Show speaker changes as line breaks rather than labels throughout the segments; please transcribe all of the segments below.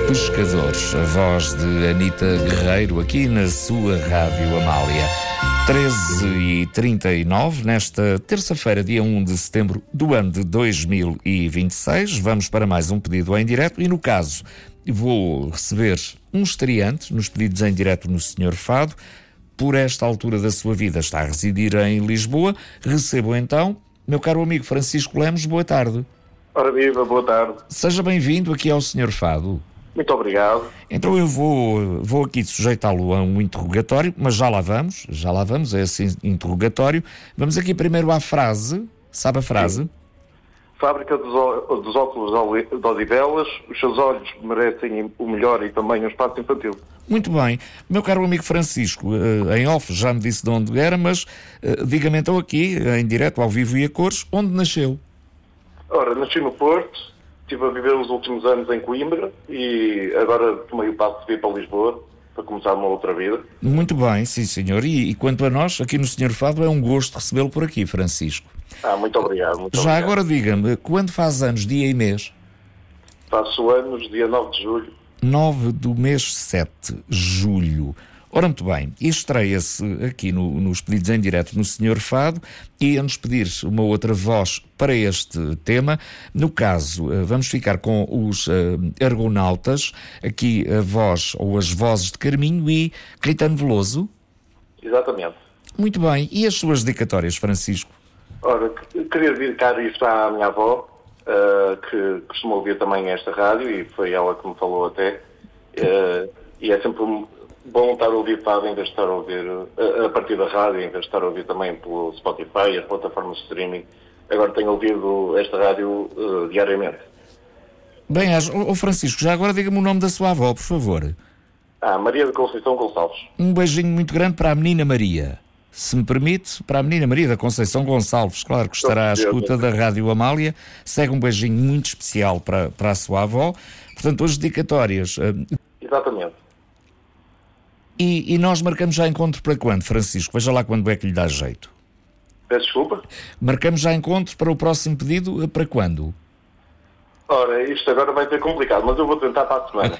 Pescadores, a voz de Anita Guerreiro, aqui na sua Rádio Amália. 13h39, nesta terça-feira, dia 1 de setembro do ano de 2026. Vamos para mais um pedido em direto e, no caso, vou receber um estreante nos pedidos em direto no Senhor Fado. Por esta altura da sua vida está a residir em Lisboa. Recebo então, meu caro amigo Francisco Lemos, boa tarde.
Ora viva, boa tarde.
Seja bem-vindo aqui ao Senhor Fado.
Muito obrigado.
Então eu vou aqui sujeitá-lo a um interrogatório, mas já lá vamos, a esse interrogatório. Vamos aqui primeiro à frase, sabe a frase?
Sim. Fábrica dos óculos de Odivelas, os seus olhos merecem o melhor e também um espaço infantil.
Muito bem. Meu caro amigo Francisco, em off já me disse de onde era, mas diga-me então aqui, em direto, ao vivo e a cores, onde nasceu?
Ora, nasci no Porto, estive a viver os últimos anos em Coimbra e agora tomei o passo de vir para Lisboa para começar uma outra vida.
Muito bem, sim senhor. E quanto a nós, aqui no Senhor Fado, é um gosto recebê-lo por aqui, Francisco.
Muito obrigado. Muito
já
obrigado.
Agora diga-me, quando faz anos, dia e mês?
Faço anos, dia 9 de julho.
9 do mês 7, julho. Ora, muito bem, e estreia-se aqui nos pedidos em direto no Senhor Fado e a nos pedir uma outra voz para este tema. No caso, vamos ficar com os Argonautas, aqui a voz ou as vozes de Carminho e Caetano Veloso.
Exatamente.
Muito bem, e as suas dedicatórias, Francisco?
Ora, queria dedicar isto à minha avó, que costuma ouvir também esta rádio e foi ela que me falou até. E é sempre bom estar a ouvir fado em vez de estar a ouvir a partir da rádio, em vez de estar a ouvir também pelo Spotify, as plataformas de streaming. Agora tenho ouvido esta rádio diariamente. Bem,
Francisco, já agora diga-me o nome da sua avó, por favor.
Maria da Conceição Gonçalves.
Um beijinho muito grande para a menina Maria. Se me permite, para a menina Maria da Conceição Gonçalves, claro que estará à escuta da Rádio Amália. Segue um beijinho muito especial para a sua avó. Portanto, as dedicatórias.
Exatamente.
E nós marcamos já encontro para quando, Francisco? Veja lá quando é que lhe dá jeito.
Peço desculpa?
Marcamos já encontro para o próximo pedido para quando?
Ora, isto agora vai ser complicado, mas eu vou tentar para a semana.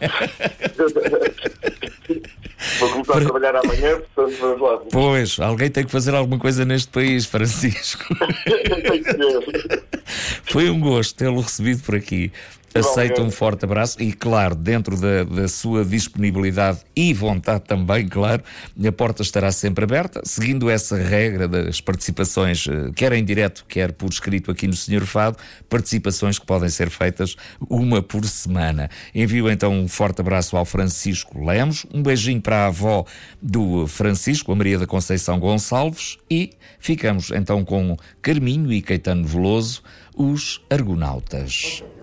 Vou começar a trabalhar amanhã, portanto vamos lá.
Pois, alguém tem que fazer alguma coisa neste país, Francisco.
Tem que ser.
Foi um gosto tê-lo recebido por aqui. Aceito um forte abraço e, claro, dentro da sua disponibilidade e vontade também, claro, a porta estará sempre aberta, seguindo essa regra das participações, quer em direto, quer por escrito aqui no Senhor Fado, participações que podem ser feitas uma por semana. Envio então um forte abraço ao Francisco Lemos, um beijinho para a avó do Francisco, a Maria da Conceição Gonçalves, e ficamos então com Carminho e Caetano Veloso, os Argonautas.